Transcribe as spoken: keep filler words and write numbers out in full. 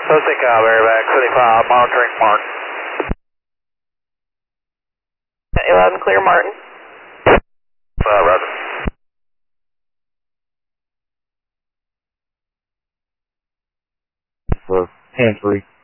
Posting uh, Berryback, City Cloud, monitoring Martin. eleven clear Martin. Uh, Roger. For hand free.